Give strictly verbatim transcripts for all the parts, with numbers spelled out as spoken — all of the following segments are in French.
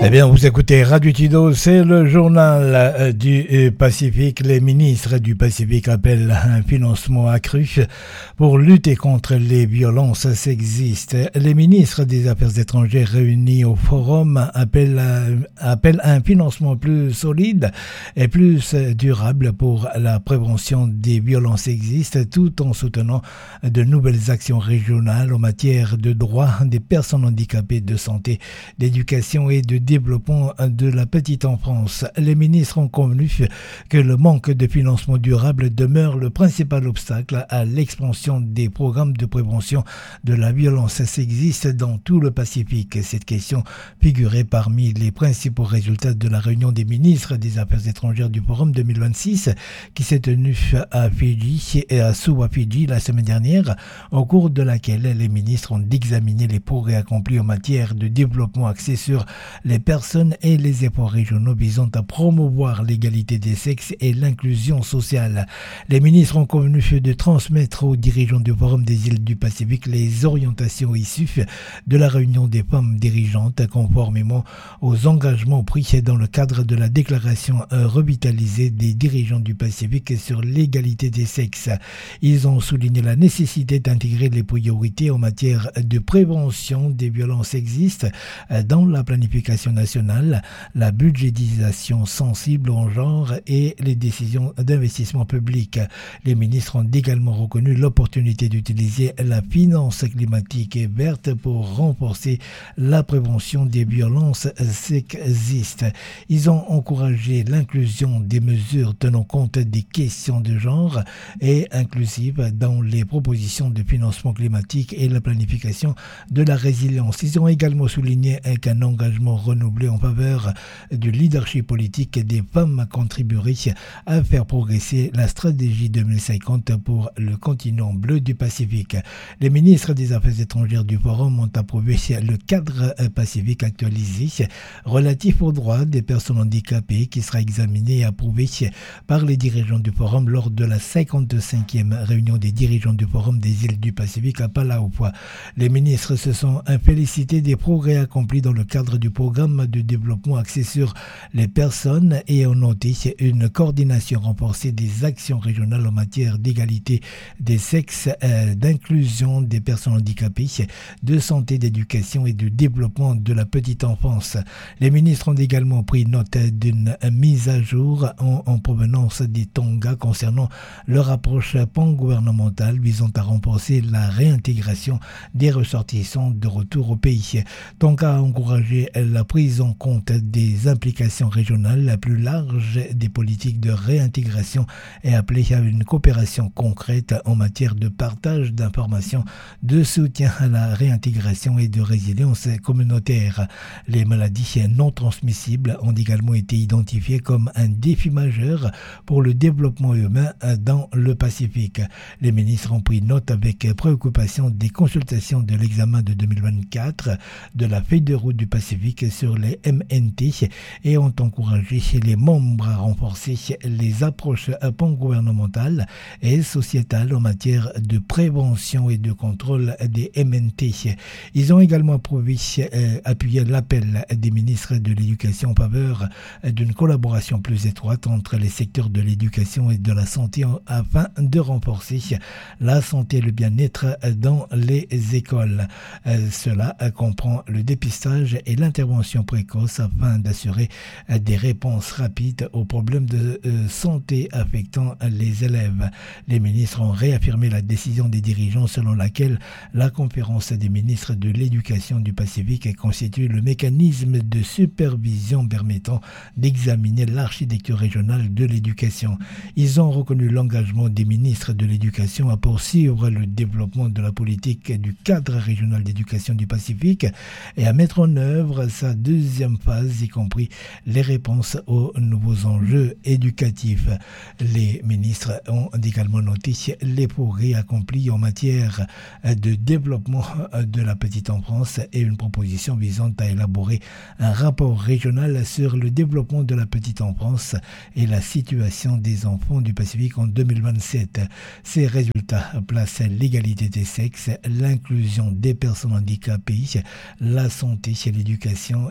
Eh bien, vous écoutez Radio Tido, c'est le journal euh, du euh, Pacifique. Les ministres du Pacifique appellent un financement accru pour lutter contre les violences sexistes. Les ministres des Affaires étrangères réunis au forum appellent, euh, appellent un financement plus solide et plus durable pour la prévention des violences sexistes, tout en soutenant de nouvelles actions régionales en matière de droits des personnes handicapées, de santé, d'éducation et de développement de la petite enfance. Les ministres ont convenu que le manque de financement durable demeure le principal obstacle à l'expansion des programmes de prévention de la violence sexiste dans tout le Pacifique. Cette question figurait parmi les principaux résultats de la réunion des ministres des Affaires étrangères du Forum deux mille vingt-six qui s'est tenue à Fidji et à Suva, Fidji la semaine dernière, au cours de laquelle les ministres ont examiné les progrès accomplis en matière de développement axé sur les personnes et les efforts régionaux visant à promouvoir l'égalité des sexes et l'inclusion sociale. Les ministres ont convenu de transmettre aux dirigeants du Forum des îles du Pacifique les orientations issues de la réunion des femmes dirigeantes conformément aux engagements pris dans le cadre de la déclaration revitalisée des dirigeants du Pacifique sur l'égalité des sexes. Ils ont souligné la nécessité d'intégrer les priorités en matière de prévention des violences sexistes dans la planification nationale, la budgétisation sensible au genre et les décisions d'investissement public. Les ministres ont également reconnu l'opportunité d'utiliser la finance climatique et verte pour renforcer la prévention des violences sexistes. Ils ont encouragé l'inclusion des mesures tenant compte des questions de genre et inclusives dans les propositions de financement climatique et la planification de la résilience. Ils ont également souligné qu'un engagement renouvelé en faveur du leadership politique des femmes contribuerait à faire progresser la stratégie deux mille cinquante pour le continent bleu du Pacifique. Les ministres des Affaires étrangères du Forum ont approuvé le cadre pacifique actualisé relatif aux droits des personnes handicapées qui sera examiné et approuvé par les dirigeants du Forum lors de la cinquante-cinquième réunion des dirigeants du Forum des îles du Pacifique à Palau. Les ministres se sont félicités des progrès accomplis dans le cadre du programme de développement axé sur les personnes et ont noté une coordination renforcée des actions régionales en matière d'égalité des sexes, euh, d'inclusion des personnes handicapées, de santé, d'éducation et de développement de la petite enfance. Les ministres ont également pris note d'une mise à jour en, en provenance des Tonga concernant leur approche pan-gouvernementale visant à renforcer la réintégration des ressortissants de retour au pays. Tonga a encouragé la prise en compte des implications régionales la plus large des politiques de réintégration et appelé à une coopération concrète en matière de partage d'informations, de soutien à la réintégration et de résilience communautaire. Les maladies non transmissibles ont également été identifiées comme un défi majeur pour le développement humain dans le Pacifique. Les ministres ont pris note avec préoccupation des consultations de l'examen de deux mille vingt-quatre de la feuille de route du Pacifique sur les M N T et ont encouragé les membres à renforcer les approches pan-gouvernementales et sociétales en matière de prévention et de contrôle des M N T. Ils ont également approuvé, euh, appuyé l'appel des ministres de l'Éducation en faveur d'une collaboration plus étroite entre les secteurs de l'éducation et de la santé afin de renforcer la santé et le bien-être dans les écoles. Euh, cela comprend le dépistage et l'intervention précoce afin d'assurer des réponses rapides aux problèmes de euh, santé affectant les élèves. Les ministres ont réaffirmé la décision des dirigeants selon laquelle la conférence des ministres de l'éducation du Pacifique constitue le mécanisme de supervision permettant d'examiner l'architecture régionale de l'éducation. Ils ont reconnu l'engagement des ministres de l'éducation à poursuivre le développement de la politique du cadre régional d'éducation du Pacifique et à mettre en œuvre sa deuxième phase, y compris les réponses aux nouveaux enjeux éducatifs. Les ministres ont également noté les progrès accomplis en matière de développement de la petite enfance et une proposition visant à élaborer un rapport régional sur le développement de la petite enfance et la situation des enfants du Pacifique en deux mille vingt-sept. Ces résultats placent l'égalité des sexes, l'inclusion des personnes handicapées, la santé, l'éducation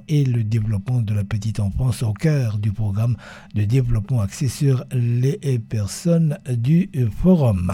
et le développement de la petite enfance au cœur du programme de développement axé sur les personnes du forum.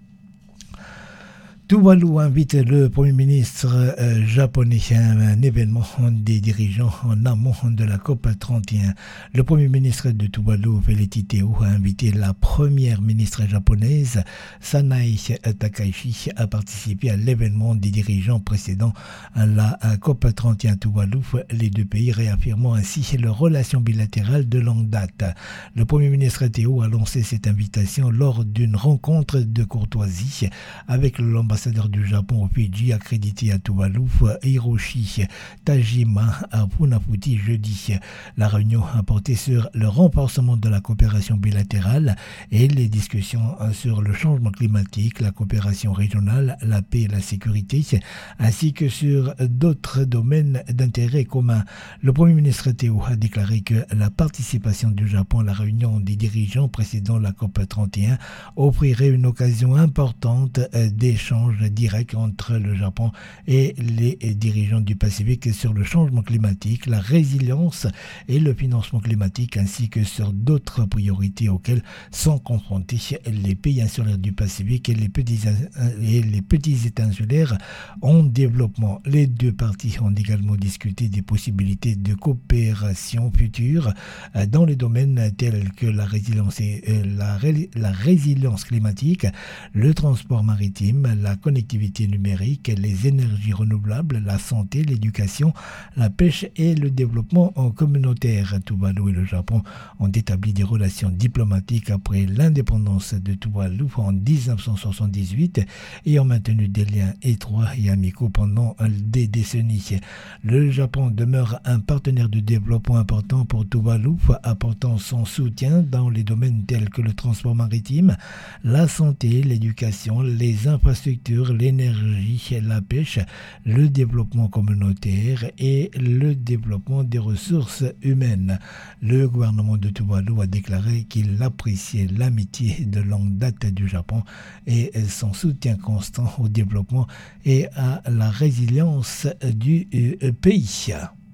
Tuvalu invite le Premier ministre euh, japonais à un événement des dirigeants en amont de la COP trente et un. Le Premier ministre de Tuvalu, Félix Teo, a invité la première ministre japonaise, Sanae Takaichi, à participer à l'événement des dirigeants précédents à la COP trente et un Tuvalu, les deux pays réaffirmant ainsi leurs relations bilatérales de longue date. Le Premier ministre Teo a lancé cette invitation lors d'une rencontre de courtoisie avec l'ambassadeur L'ambassadeur du Japon au Fidji accrédité à Tuvalu, Hiroshi Tajima, à Funafuti jeudi. La réunion a porté sur le renforcement de la coopération bilatérale et les discussions sur le changement climatique, la coopération régionale, la paix et la sécurité, ainsi que sur d'autres domaines d'intérêt commun. Le Premier ministre Teo a déclaré que la participation du Japon à la réunion des dirigeants précédant la COP trente et un offrirait une occasion importante d'échange direct entre le Japon et les dirigeants du Pacifique sur le changement climatique, la résilience et le financement climatique, ainsi que sur d'autres priorités auxquelles sont confrontés les pays insulaires du Pacifique et les petits, et les petits États insulaires en développement. Les deux parties ont également discuté des possibilités de coopération future dans les domaines tels que la résilience, et la, la résilience climatique, le transport maritime, la connectivité numérique, les énergies renouvelables, la santé, l'éducation, la pêche et le développement communautaire. Tuvalu et le Japon ont établi des relations diplomatiques après l'indépendance de Tuvalu en dix-neuf cent soixante-dix-huit et ont maintenu des liens étroits et amicaux pendant des décennies. Le Japon demeure un partenaire de développement important pour Tuvalu, apportant son soutien dans les domaines tels que le transport maritime, la santé, l'éducation, les infrastructures, l'énergie, la pêche, le développement communautaire et le développement des ressources humaines. Le gouvernement de Tuvalu a déclaré qu'il appréciait l'amitié de longue date du Japon et son soutien constant au développement et à la résilience du pays.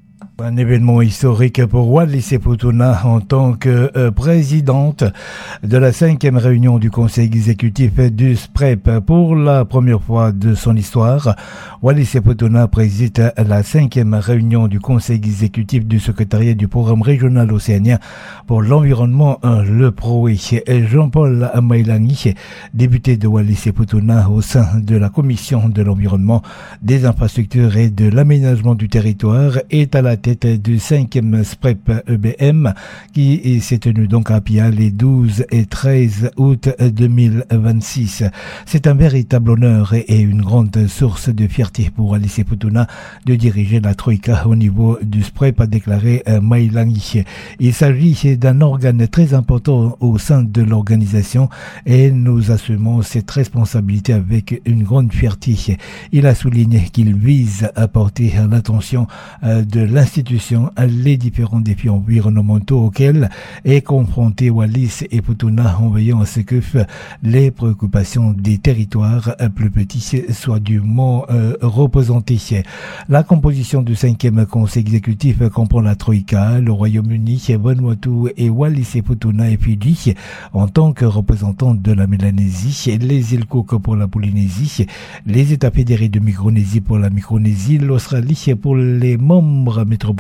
Un événement historique pour Wallis et Futuna en tant que euh, présidente de la cinquième réunion du conseil exécutif du S P R E P. Pour la première fois de son histoire, Wallis et Futuna préside la cinquième réunion du conseil exécutif du secrétariat du programme régional océanien pour l'environnement, le P R O E. Jean-Paul Mailangi, député de Wallis et Futuna au sein de la commission de l'environnement, des infrastructures et de l'aménagement du territoire, est à la tête du cinquième S P R E P E B M qui s'est tenu donc à Pia les douze et treize août deux mille vingt-six. C'est un véritable honneur et une grande source de fierté pour Wallis et Futuna de diriger la Troïka au niveau du S P R E P, a déclaré Mailangi. Il s'agit d'un organe très important au sein de l'organisation et nous assumons cette responsabilité avec une grande fierté. Il a souligné qu'il vise à porter l'attention de l'institution les différents défis environnementaux auxquels est confronté Wallis et Futuna en veillant à ce que les préoccupations des territoires plus petits soient dûment euh, représentées. La composition du cinquième conseil exécutif comprend la Troïka, le Royaume-Uni, Vanuatu et Wallis et Futuna et Fidji en tant que représentants de la Mélanésie, les îles Cook pour la Polynésie, les États fédérés de Micronésie pour la Micronésie, l'Australie pour les membres métropolitains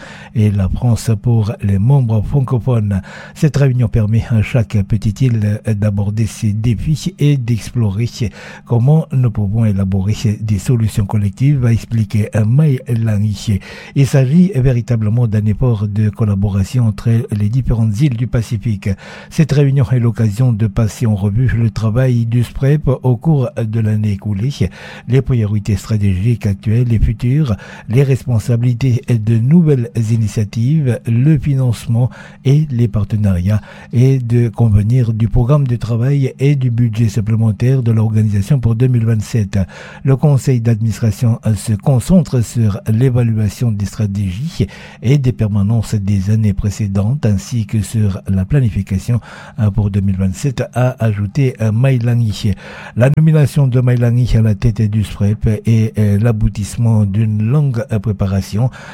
et la France pour les membres francophones. Cette réunion permet à chaque petite île d'aborder ses défis et d'explorer comment nous pouvons élaborer des solutions collectives, a expliqué Mailangi. Il s'agit véritablement d'un effort de collaboration entre les différentes îles du Pacifique. Cette réunion est l'occasion de passer en revue le travail du S P R E P au cours de l'année écoulée, les priorités stratégiques actuelles et futures, les responsabilités de nouvelles initiatives, le financement et les partenariats, et de convenir du programme de travail et du budget supplémentaire de l'organisation pour deux mille vingt-sept. Le conseil d'administration se concentre sur l'évaluation des stratégies et des permanences des années précédentes ainsi que sur la planification pour deux mille vingt-sept, a ajouté Mailangi. La nomination de Mailangi à la tête du S P R E P est l'aboutissement d'une longue préparation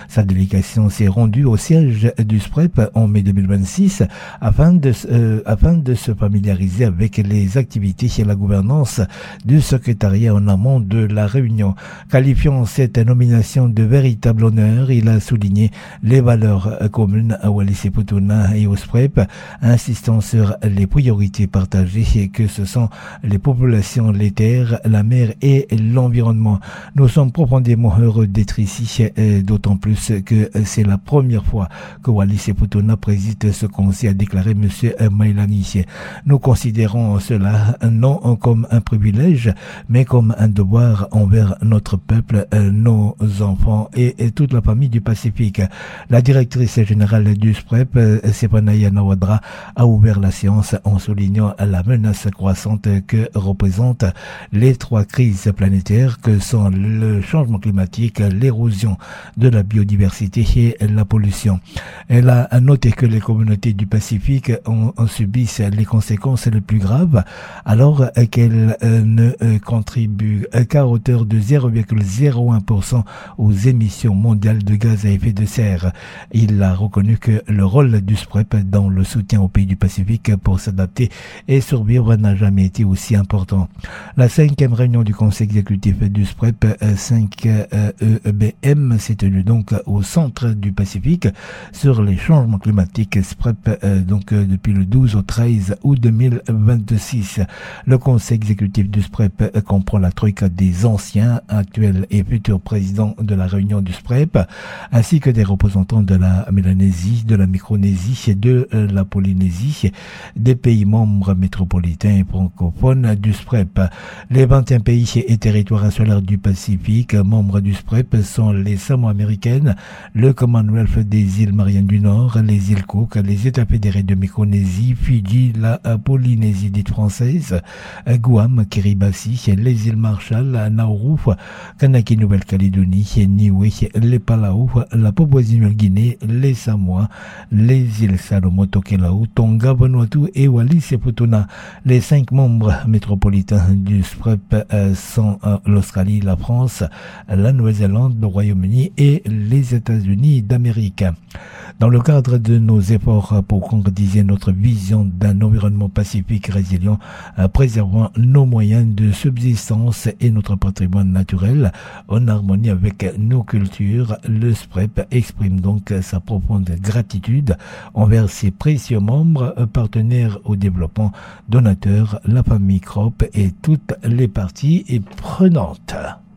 Sa délégation s'est rendue au siège du S P R E P en mai deux mille vingt-six afin de, euh, afin de se familiariser avec les activités et la gouvernance du secrétariat en amont de la réunion. Qualifiant cette nomination de véritable honneur, il a souligné les valeurs communes à Wallis-et-Futuna et au S P R E P, insistant sur les priorités partagées que ce sont les populations, les terres, la mer et l'environnement. Nous sommes profondément heureux d'être ici, d'autant plus que c'est la première fois que Wallis-et-Futuna préside ce conseil, a déclaré M. Mailani. Nous considérons cela non comme un privilège, mais comme un devoir envers notre peuple, nos enfants et, et toute la famille du Pacifique. La directrice générale du S P R E P, Sepanaya Nawadra, a ouvert la séance en soulignant la menace croissante que représentent les trois crises planétaires que sont le changement climatique, l'érosion de la biodiversité et la pollution. Elle a noté que les communautés du Pacifique ont, ont subissent les conséquences les plus graves alors qu'elles euh, ne euh, contribuent qu'à hauteur de zéro virgule zéro un pour cent aux émissions mondiales de gaz à effet de serre. Il a reconnu que le rôle du S P R E P dans le soutien aux pays du Pacifique pour s'adapter et survivre n'a jamais été aussi important. La cinquième réunion du conseil exécutif du S P R E P cinq E B M s'est tenue donc au centre du Pacifique sur les changements climatiques. S P R E P euh, donc euh, depuis le douze au treize août deux mille vingt-six. Le conseil exécutif du S P R E P euh, comprend la troïka des anciens, actuels et futurs présidents de la réunion du S P R E P, ainsi que des représentants de la Mélanésie, de la Micronésie et de euh, la Polynésie, des pays membres métropolitains et francophones du S P R E P. Les vingt et un pays et territoires insulaires du Pacifique membres du S P R E P sont les Samoa américaines, le Commonwealth des îles Mariannes du Nord, les îles Cook, les États fédérés de Micronésie, Fidji, la Polynésie dite française, Guam, Kiribati, les îles Marshall, Nauru, Kanaki Nouvelle-Calédonie, Niue, les Palau, la Papouasie-Nouvelle-Guinée, les Samoa, les îles Salomon, Tokelau, Tonga, Vanuatu et Wallis-et-Futuna. Les cinq membres métropolitains du S P R E P sont l'Australie, la France, la Nouvelle-Zélande, le Royaume-Uni et les États-Unis d'Amérique. Dans le cadre de nos efforts pour concrétiser notre vision d'un environnement pacifique résilient, préservant nos moyens de subsistance et notre patrimoine naturel en harmonie avec nos cultures, le S P R E P exprime donc sa profonde gratitude envers ses précieux membres, partenaires au développement, donateurs, la famille Crop et toutes les parties prenantes.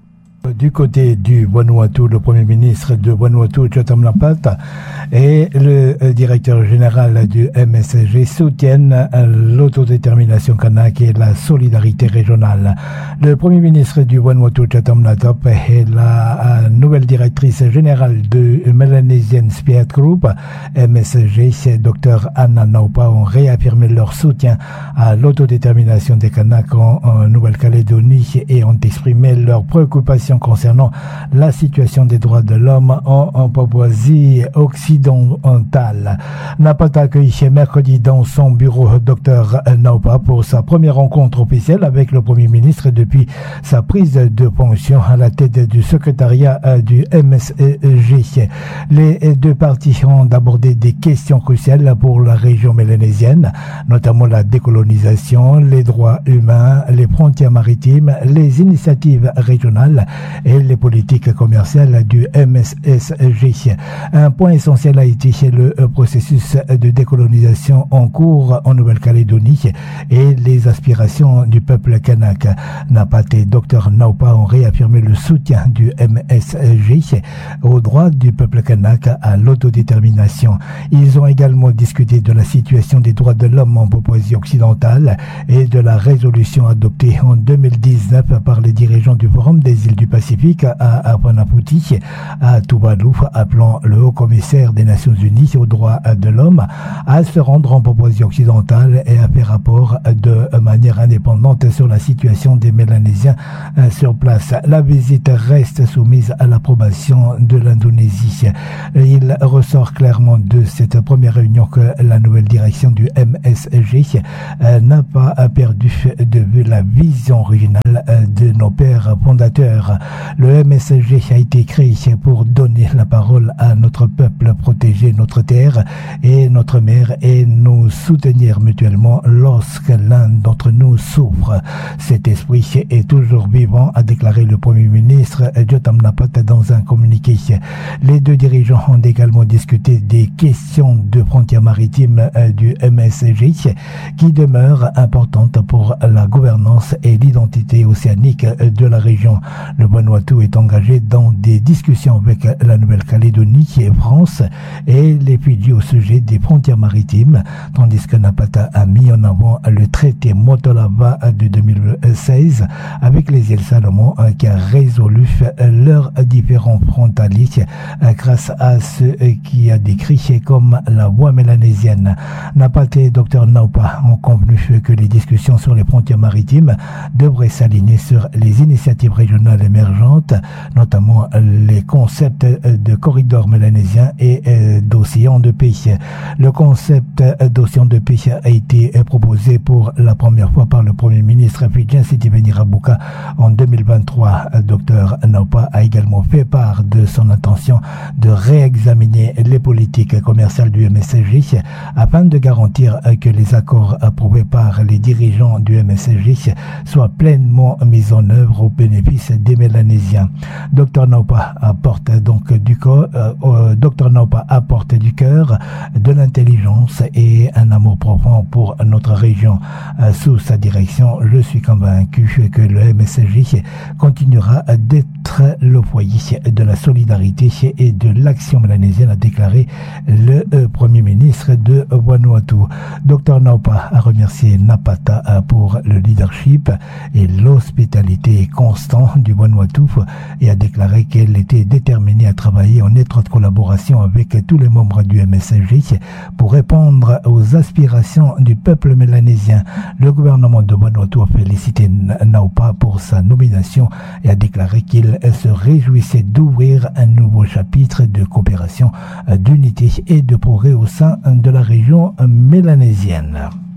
Du côté du Vanuatu, le Premier ministre de Vanuatu, Jotam Lapata, et le directeur général du M S G soutiennent l'autodétermination kanak et la solidarité régionale. Le Premier ministre du Vanuatu, Jotam Lapata, et la nouvelle directrice générale de Melanesian Spirit Group, M S G, Dr Anna Naupa, ont réaffirmé leur soutien à l'autodétermination des Kanaks en, en Nouvelle-Calédonie et ont exprimé leur préoccupation concernant la situation des droits de l'homme en, en Papouasie occidentale. Napata accueilli mercredi dans son bureau Dr Naupa pour sa première rencontre officielle avec le Premier ministre depuis sa prise de fonction à la tête du secrétariat du M S G. Les deux parties ont abordé des questions cruciales pour la région mélanésienne, notamment la décolonisation, les droits humains, les frontières maritimes, les initiatives régionales et les politiques commerciales du M S G. Un point essentiel a été le processus de décolonisation en cours en Nouvelle-Calédonie et les aspirations du peuple kanak. Napat et Dr Naupa ont réaffirmé le soutien du M S G aux droits du peuple kanak à l'autodétermination. Ils ont également discuté de la situation des droits de l'homme en Papouasie occidentale et de la résolution adoptée en deux mille dix-neuf par les dirigeants du Forum des îles du Pacifique à Apanaputi, à Tuvalu, appelant le haut-commissaire des Nations Unies aux droits de l'homme à se rendre en Papouasie occidentale et à faire rapport de manière indépendante sur la situation des Mélanésiens sur place. La visite reste soumise à l'approbation de l'Indonésie. Il ressort clairement de cette première réunion que la nouvelle direction du M S G n'a pas perdu de vue la vision originale de nos pères fondateurs. Le M S G a été créé pour donner la parole à notre peuple, protéger notre terre et notre mer et nous soutenir mutuellement lorsque l'un d'entre nous souffre. Cet esprit est toujours vivant, a déclaré le Premier ministre Jotam Napata dans un communiqué. Les deux dirigeants ont également discuté des questions de frontières maritimes du M S G qui demeurent importantes pour la gouvernance et l'identité océanique de la région. Le Vanuatu est engagé dans des discussions avec la Nouvelle-Calédonie et France et les Fidji au sujet des frontières maritimes, tandis que Napata a mis en avant le traité Motolava de deux mille seize avec les îles Salomon qui a résolu leurs différents frontaliers grâce à ce qui a décrit comme la voie mélanésienne. Napata et Dr Naupa ont convenu que les discussions sur les frontières maritimes devraient s'aligner sur les initiatives régionales émergentes, notamment les concepts de corridor mélanésien et d'océan de paix. Le concept d'océan de paix a été proposé pour la première fois par le Premier ministre fidjien Sitiveni Rabuka en deux mille vingt-trois. Dr Naupa a également fait part de son intention de réexaminer les politiques commerciales du M S G afin de garantir que les accords approuvés par les dirigeants du M S G soient pleinement mis en œuvre au bénéfice des Mélanésiens. Dr Naupa apporte donc du corps, euh, Dr Naupa apporte du cœur, de l'intelligence et un amour profond pour notre région. Euh, sous sa direction, je suis convaincu que le M S G continuera d'être le foyer de la solidarité et de l'action mélanésienne, a déclaré le euh, Premier ministre de Vanuatu. Dr Naupa a remercié Napata pour le leadership et l'hospitalité constante du Vanuatu et a déclaré qu'elle était déterminée à travailler en étroite collaboration avec tous les membres du M S G pour répondre aux aspirations du peuple mélanésien. Le gouvernement de Vanuatu a félicité Naupa pour sa nomination et a déclaré qu'il se réjouissait d'ouvrir un nouveau chapitre de coopération, d'unité et de progrès au sein de la région mélanésienne.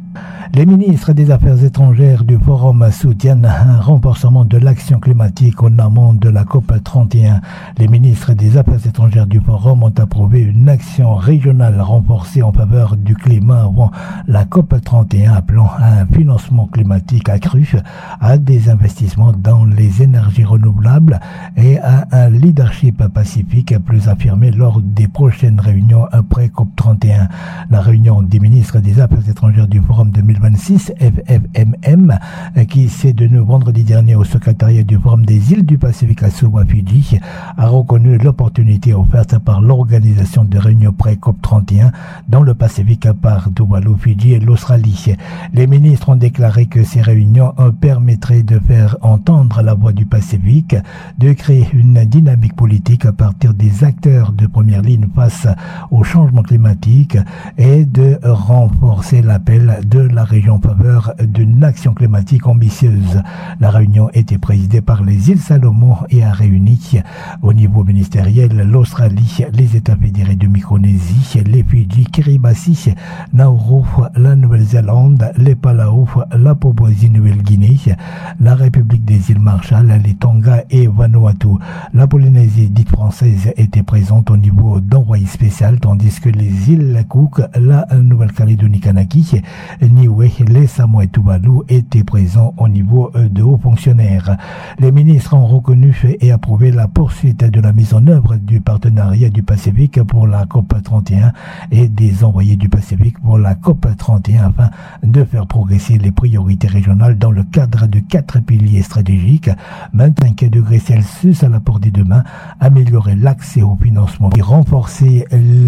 Les ministres des Affaires étrangères du Forum soutiennent un renforcement de l'action climatique en amont de la COP trente et un. Les ministres des Affaires étrangères du Forum ont approuvé une action régionale renforcée en faveur du climat avant la COP trente et un, appelant à un financement climatique accru, à des investissements dans les énergies renouvelables et à un leadership pacifique plus affirmé lors des prochaines réunions après COP trente et un. La réunion des ministres des Affaires étrangères du Forum deux mille vingt-six F F M M qui s'est tenue vendredi dernier au secrétariat du Forum des îles du Pacifique à Suva, Fidji, a reconnu l'opportunité offerte par l'organisation de réunions pré-COP trente et un dans le Pacifique par Tuvalu, Fidji et l'Australie. Les ministres ont déclaré que ces réunions permettraient de faire entendre la voix du Pacifique, de créer une dynamique politique à partir des acteurs de première ligne face au changement climatique et de renforcer l'appel de la région en faveur d'une action climatique ambitieuse. La réunion était présidée par les îles Salomon et a réuni au niveau ministériel l'Australie, les États fédérés de Micronésie, les Fidji, Kiribati, Nauru, la Nouvelle-Zélande, les Palau, la Papouasie-Nouvelle-Guinée, la République des îles Marshall, les Tonga et Vanuatu. La Polynésie dite française était présente au niveau d'envoyé spécial, tandis que les îles Cook, la Nouvelle-Calédonie Kanaki, Niue, les Samoa et Tuvalu étaient présents au niveau de hauts fonctionnaires. Les ministres ont reconnu et approuvé la poursuite de la mise en œuvre du partenariat du Pacifique pour la COP trente et un et des envoyés du Pacifique pour la COP trente et un afin de faire progresser les priorités régionales dans le cadre de quatre piliers stratégiques: vingt-cinq degrés Celsius à la portée de main, améliorer l'accès au financement, renforcer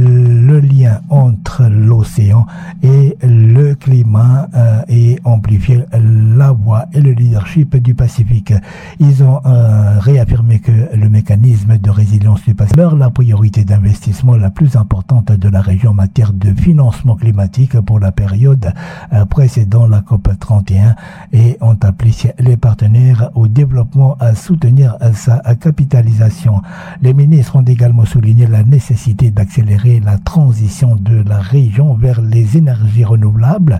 le lien entre l'océan et le climat euh, et amplifier la voix et le leadership du Pacifique. Ils ont euh, réaffirmé que le mécanisme de résilience du Pacifique demeure la priorité d'investissement la plus importante de la région en matière de financement climatique pour la période euh, précédant la COP trente et un et ont appelé les partenaires au développement à soutenir sa capitalisation. Les ministres ont également souligné la nécessité d'accélérer la transition de la région vers les énergies renouvelables,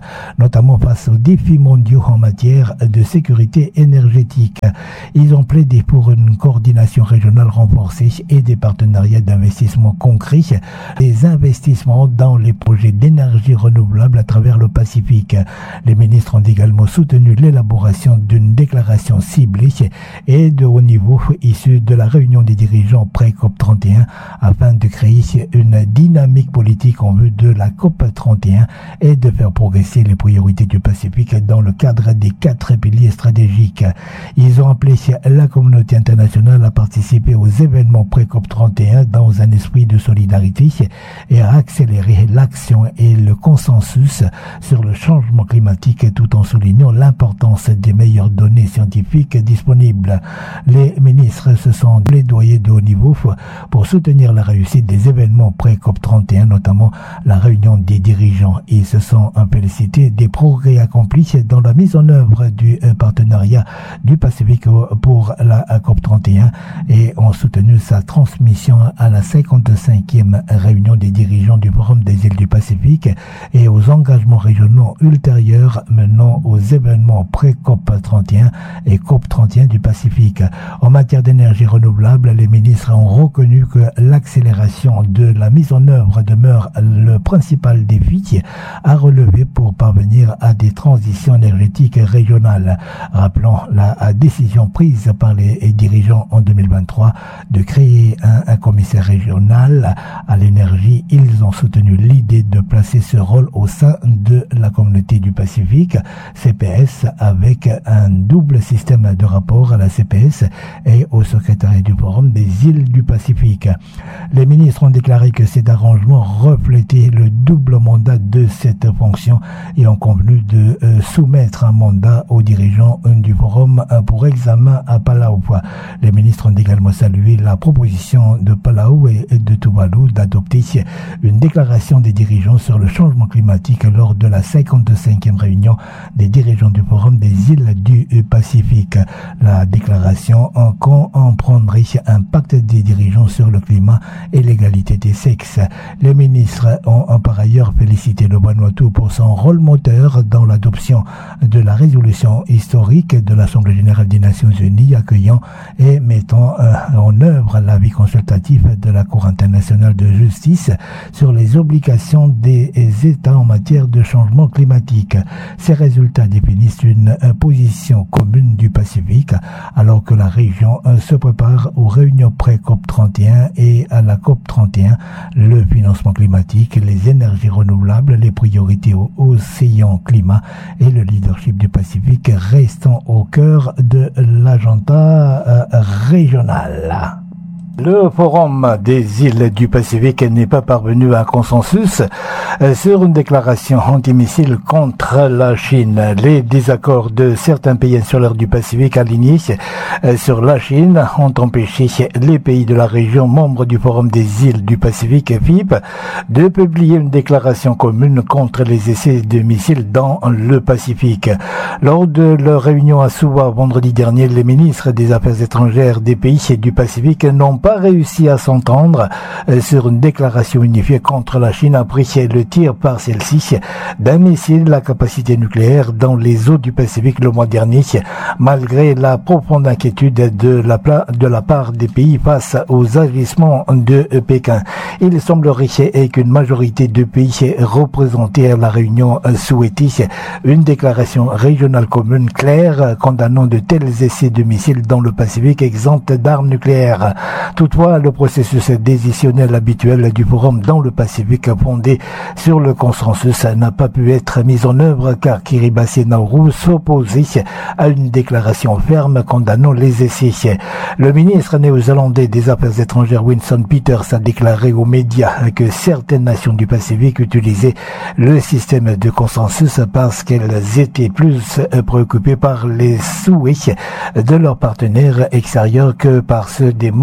notamment face aux défis mondiaux en matière de sécurité énergétique. Ils ont plaidé pour une coordination régionale renforcée et des partenariats d'investissement concrets, des investissements dans les projets d'énergie renouvelable à travers le Pacifique. Les ministres ont également soutenu l'élaboration d'une déclaration ciblée et de haut niveau issue de la réunion des dirigeants pré-COP trente et un afin de créer une dynamique politique en vue de la COP trente et un et de faire progresser les priorités du Pacifique dans le cadre des quatre piliers stratégiques. Ils ont appelé la communauté internationale à participer aux événements pré-COP trente et un dans un esprit de solidarité et à accélérer l'action et le consensus sur le changement climatique tout en soulignant l'importance des meilleures données scientifiques disponibles. Les ministres se sont plaidoyés de haut niveau pour soutenir la réussite des événements pré-COP trente et un, notamment la réunion des dirigeants. Ils se sont félicités des progrès accomplis dans la mise en œuvre du partenariat du Pacifique pour la COP trente et un et ont soutenu sa transmission à la cinquante-cinquième réunion des dirigeants du Forum des îles du Pacifique et aux engagements régionaux ultérieurs menant aux événements pré-COP trente et un et COP trente et un du Pacifique. En matière d'énergie renouvelable, les ministres ont reconnu que l'accélération de la mise en œuvre demeure le principal défi à relever pour parvenir à des transitions énergétiques régionales. Rappelant la décision prise par les dirigeants en deux mille vingt-trois de créer un, un commissaire régional à l'énergie, ils ont soutenu l'idée de placer ce rôle au sein de la communauté du Pacifique, C P S, avec un double système de rapport à la C P S et au secrétariat du Forum des îles du Pacifique. Les ministres ont déclaré que cet arrangement reflétait le double mandat de cette fonction et ont convenu de euh, soumettre un mandat aux dirigeants euh, du Forum euh, pour examen à Palau. Les ministres ont également salué la proposition de Palau et de Tuvalu d'adopter une déclaration des dirigeants sur le changement climatique lors de la cinquante-cinquième réunion des dirigeants du Forum des îles du Pacifique. La déclaration en comprendrait un pacte des dirigeants sur le climat et l'égalité des sexes. Les ministres ont, ont par ailleurs félicité le Vanuatu pour son rôle moteur dans l'adoption de la résolution historique de l'Assemblée générale des Nations unies accueillant et mettant euh, en œuvre l'avis consultatif de la Cour internationale de justice sur les obligations des États en matière de changement climatique. Ces résultats définissent une euh, position commune du Pacifique alors que la région euh, se prépare aux réunions pré-COP trente et un et à la COP trente et un, le financement climatique, les énergies renouvelables, les priorités au océan climat et le leadership du Pacifique restant au cœur de l'agenda euh, régional. Le Forum des îles du Pacifique n'est pas parvenu à un consensus sur une déclaration antimissile contre la Chine. Les désaccords de certains pays insulaires du Pacifique alignés sur la Chine ont empêché les pays de la région membres du Forum des îles du Pacifique, F I P, de publier une déclaration commune contre les essais de missiles dans le Pacifique. Lors de leur réunion à Suva vendredi dernier, les ministres des Affaires étrangères des pays du Pacifique n'ont pas réussi à s'entendre sur une déclaration unifiée contre la Chine après le tir par celle-ci d'un missile à capacité nucléaire dans les eaux du Pacifique le mois dernier, malgré la profonde inquiétude de la, de la part des pays face aux agissements de Pékin. Il semblerait qu'une majorité de pays représentés à la réunion souhaitait une déclaration régionale commune claire condamnant de tels essais de missiles dans le Pacifique exempts d'armes nucléaires. Toutefois, le processus décisionnel habituel du Forum dans le Pacifique fondé sur le consensus n'a pas pu être mis en œuvre car Kiribati Nauru s'opposait à une déclaration ferme condamnant les essais. Le ministre néo-zélandais des Affaires étrangères Winston Peters a déclaré aux médias que certaines nations du Pacifique utilisaient le système de consensus parce qu'elles étaient plus préoccupées par les souhaits de leurs partenaires extérieurs que par ceux des membres du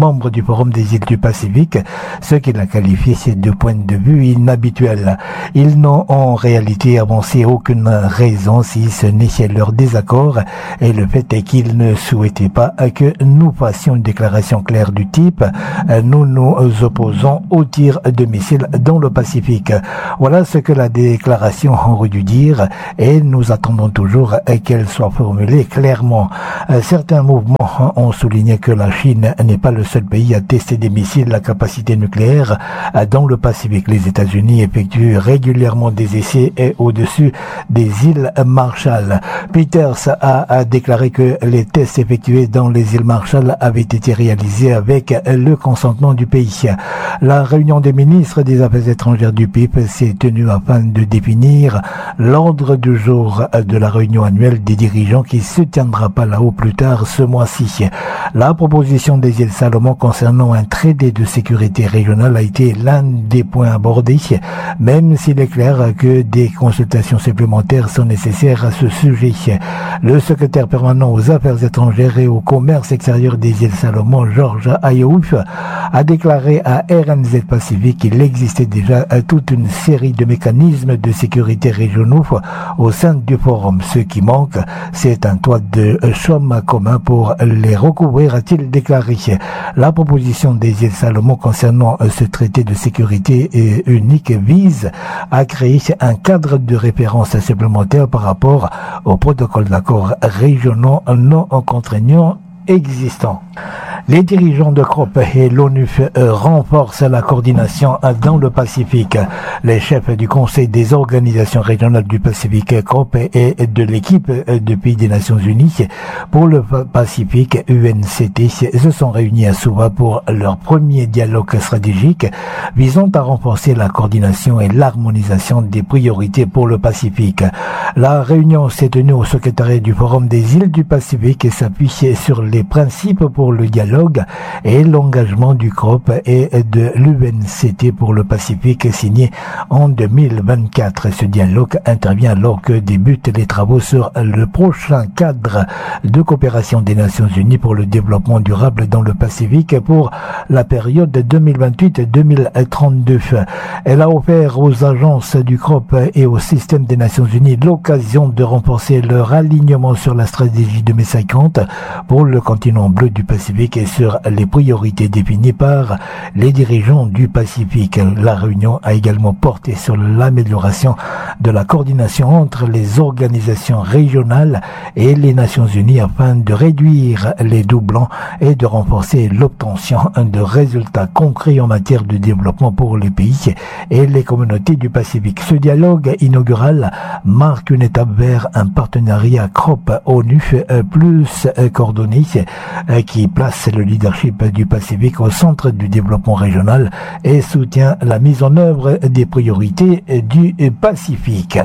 du Forum des îles du Pacifique, ce qu'il a qualifié de point de vue inhabituel. Ils n'ont en réalité avancé aucune raison si ce n'est leur désaccord, et le fait est qu'ils ne souhaitaient pas que nous fassions une déclaration claire du type « Nous nous opposons au tir de missiles dans le Pacifique ». Voilà ce que la déclaration aurait dû dire, et nous attendons toujours qu'elle soit formulée clairement. Certains mouvements ont souligné que la Chine n'est pas le seul pays à tester des missiles à capacité nucléaire dans le Pacifique. Les États-Unis effectuent régulièrement des essais au-dessus des îles Marshall. Peters a, a déclaré que les tests effectués dans les îles Marshall avaient été réalisés avec le consentement du pays. La réunion des ministres des Affaires étrangères du P I P s'est tenue afin de définir l'ordre du jour de la réunion annuelle des dirigeants qui se tiendra pas là-haut plus tard ce mois-ci. La proposition des îles Salomon concernant un traité de sécurité régionale a été l'un des points abordés, même s'il est clair que des consultations supplémentaires sont nécessaires à ce sujet. Le secrétaire permanent aux Affaires étrangères et au commerce extérieur des îles Salomon, George Ayouf, a déclaré à R N Z Pacifique qu'il existait déjà toute une série de mécanismes de sécurité régionaux au sein du forum. Ce qui manque, c'est un toit de chaume commun pour les recouvrir, a-t-il déclaré. La proposition des îles Salomon concernant ce traité de sécurité unique vise à créer un cadre de référence supplémentaire par rapport au protocole d'accords régionaux non contraignants existants. Les dirigeants de C O P et l'ONU renforcent la coordination dans le Pacifique. Les chefs du Conseil des organisations régionales du Pacifique, C O P, et de l'équipe de pays des Nations Unies pour le Pacifique, U N C T, se sont réunis à Suva pour leur premier dialogue stratégique visant à renforcer la coordination et l'harmonisation des priorités pour le Pacifique. La réunion s'est tenue au secrétariat du Forum des îles du Pacifique et s'appuie sur les principes pour le dialogue et l'engagement du C O P et de l'U N C T pour le Pacifique signé en deux mille vingt-quatre. Ce dialogue intervient alors que débutent les travaux sur le prochain cadre de coopération des Nations Unies pour le développement durable dans le Pacifique pour la période deux mille vingt-huit à deux mille trente-deux. Elle a offert aux agences du C O P et au système des Nations Unies l'occasion de renforcer leur alignement sur la stratégie deux mille cinquante pour le continent bleu du Pacifique et sur les priorités définies par les dirigeants du Pacifique. La réunion a également porté sur l'amélioration de la coordination entre les organisations régionales et les Nations Unies afin de réduire les doublons et de renforcer l'obtention de résultats concrets en matière de développement pour les pays et les communautés du Pacifique. Ce dialogue inaugural marque une étape vers un partenariat C O P-ONU plus coordonné qui place le leadership du Pacifique au centre du développement régional et soutient la mise en œuvre des priorités du Pacifique.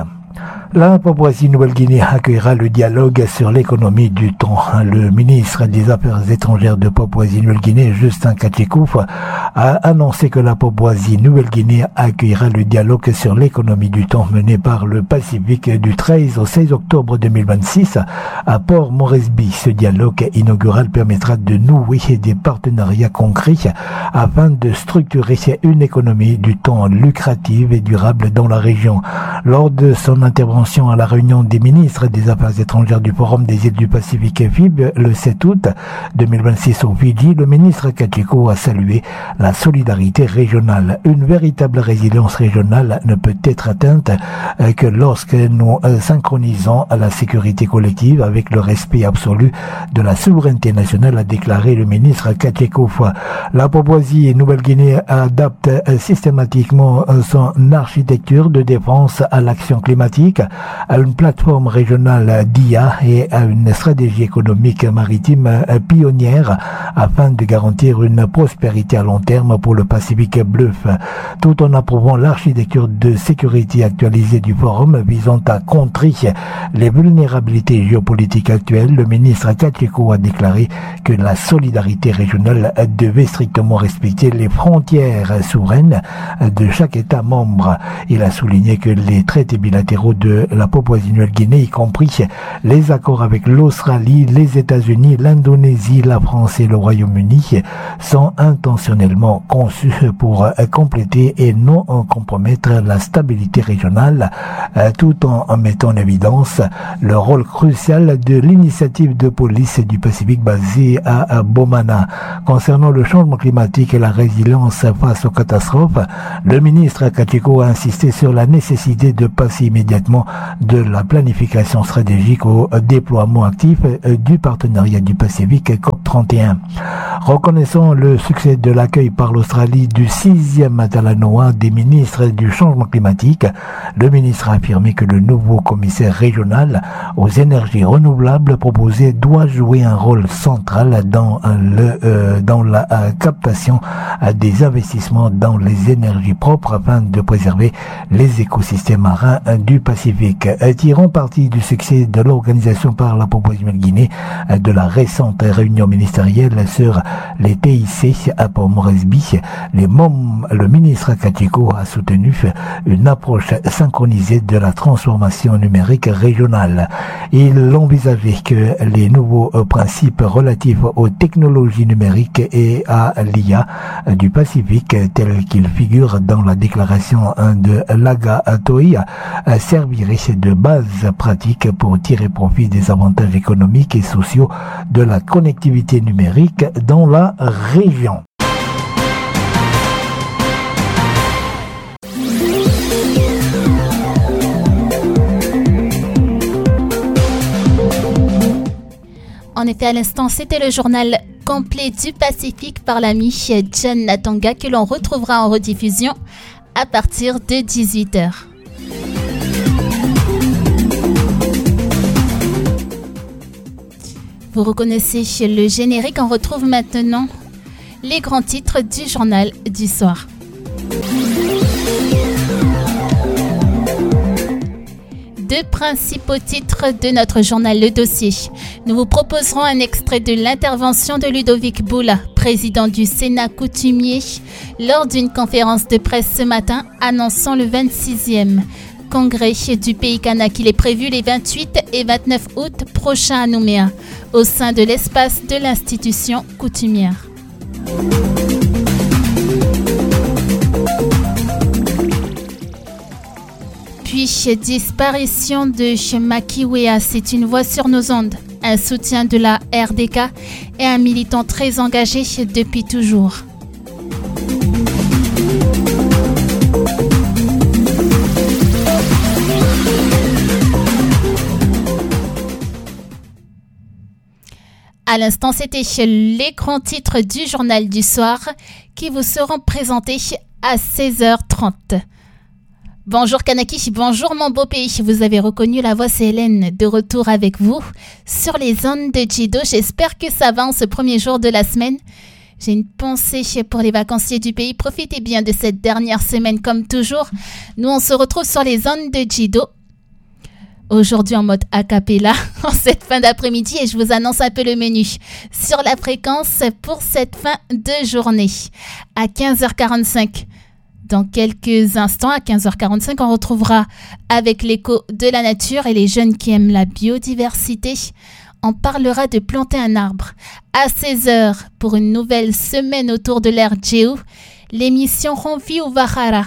La Papouasie-Nouvelle-Guinée accueillera le dialogue sur l'économie du temps. Le ministre des Affaires étrangères de Papouasie-Nouvelle-Guinée, Justin Kachikouf, a annoncé que la Papouasie-Nouvelle-Guinée accueillera le dialogue sur l'économie du temps mené par le Pacifique du treize au seize octobre deux mille vingt-six à Port Moresby. Ce dialogue inaugural permettra de nouer des partenariats concrets afin de structurer une économie du temps lucrative et durable dans la région. Lors de son intervention à la réunion des ministres des Affaires étrangères du Forum des îles du Pacifique F I B le sept août deux mille vingt-six au Fidji, le ministre Kachiko a salué la solidarité régionale. Une véritable résilience régionale ne peut être atteinte que lorsque nous synchronisons la sécurité collective avec le respect absolu de la souveraineté nationale, a déclaré le ministre Kachiko. La Papouasie et Nouvelle-Guinée adapte systématiquement son architecture de défense à l'action climatique, à une plateforme régionale d'I A et à une stratégie économique maritime pionnière afin de garantir une prospérité à long terme pour le Pacifique bleu, tout en approuvant l'architecture de sécurité actualisée du forum visant à contrer les vulnérabilités géopolitiques actuelles. Le ministre Kachiko a déclaré que la solidarité régionale devait strictement respecter les frontières souveraines de chaque État membre. Il a souligné que les traités bilatéraux de de la Papouasie-Nouvelle-Guinée, y compris les accords avec l'Australie, les États-Unis, l'Indonésie, la France et le Royaume-Uni, sont intentionnellement conçus pour compléter et non compromettre la stabilité régionale, tout en mettant en évidence le rôle crucial de l'initiative de police du Pacifique basée à Bomana. Concernant le changement climatique et la résilience face aux catastrophes, le ministre Kachiko a insisté sur la nécessité de passer immédiatement de la planification stratégique au déploiement actif du partenariat du Pacifique C O P trente et un. Reconnaissant le succès de l'accueil par l'Australie du sixième Talanoa des ministres du changement climatique, le ministre a affirmé que le nouveau commissaire régional aux énergies renouvelables proposé doit jouer un rôle central dans le euh, dans la euh, captation euh, des investissements dans les énergies propres afin de préserver les écosystèmes marins euh, du Pacifique. Euh, tirant parti du succès de l'organisation par la Papouasie-Nouvelle-Guinée euh, de la récente réunion ministérielle sur les T I C à Port-Moresby, les mômes, le ministre Kachiko a soutenu une approche synchronisée de la transformation numérique régionale. Il envisageait que les nouveaux principes relatifs aux technologies numériques et à l'I A du Pacifique, tels qu'ils figurent dans la déclaration de l'Agatoi, serviraient de base pratique pour tirer profit des avantages économiques et sociaux de la connectivité numérique dans la région. En effet, à l'instant, c'était le journal complet du Pacifique par l'ami John Natanga que l'on retrouvera en rediffusion à partir de dix-huit heures. Vous reconnaissez le générique, on retrouve maintenant les grands titres du journal du soir. Deux principaux titres de notre journal Le Dossier. Nous vous proposerons un extrait de l'intervention de Ludovic Boula, président du Sénat coutumier, lors d'une conférence de presse ce matin annonçant le vingt-sixième congrès du Pays Kanak. Il est prévu les vingt-huit et vingt-neuf août prochains à Nouméa, au sein de l'espace de l'institution coutumière. Puis, disparition de Makiwea, c'est une voix sur nos ondes, un soutien de la R D K et un militant très engagé depuis toujours. À l'instant, c'était les grands titres du journal du soir qui vous seront présentés à seize heures trente. Bonjour Kanaki, bonjour mon beau pays. Vous avez reconnu la voix, c'est Hélène, de retour avec vous sur les ondes de Jido. J'espère que ça va en ce premier jour de la semaine. J'ai une pensée pour les vacanciers du pays. Profitez bien de cette dernière semaine comme toujours. Nous, on se retrouve sur les ondes de Jido. Aujourd'hui en mode a cappella en cette fin d'après-midi et je vous annonce un peu le menu sur la fréquence pour cette fin de journée. À quinze heures quarante-cinq, dans quelques instants, à quinze heures quarante-cinq, on retrouvera avec l'écho de la nature et les jeunes qui aiment la biodiversité. On parlera de planter un arbre. À seize heures, pour une nouvelle semaine autour de l'ère Jéhu, l'émission Ronfi ou Vahara.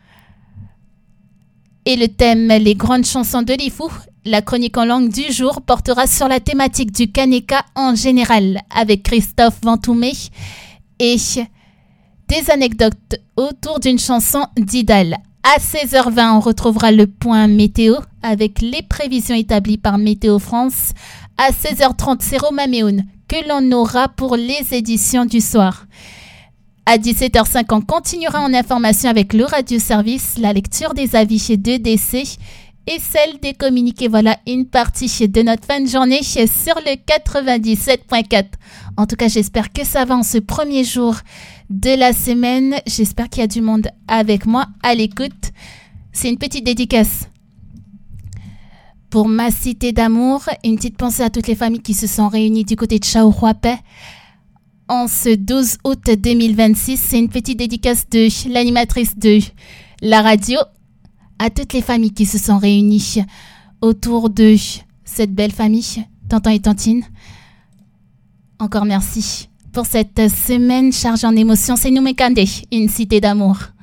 Et le thème Les grandes chansons de l'Ifou, la chronique en langue du jour portera sur la thématique du Kaneka en général avec Christophe Ventoumé et des anecdotes autour d'une chanson d'Idal. À seize heures vingt, on retrouvera le point météo avec les prévisions établies par Météo France. À seize heures trente, c'est Roma Méoun que l'on aura pour les éditions du soir. À dix-sept heures cinq, on continuera en information avec le radioservice, la lecture des avis de décès et celle des communiqués. Voilà une partie de notre fin de journée sur le quatre-vingt-dix-sept point quatre. En tout cas, j'espère que ça va en ce premier jour de la semaine. J'espère qu'il y a du monde avec moi à l'écoute. C'est une petite dédicace pour ma cité d'amour. Une petite pensée à toutes les familles qui se sont réunies du côté de Chaohuapé en ce douze août deux mille vingt-six. C'est une petite dédicace de l'animatrice de la radio, à toutes les familles qui se sont réunies autour de cette belle famille, Tonton et Tantine. Encore merci pour cette semaine chargée en émotions. C'est Numekande, une cité d'amour.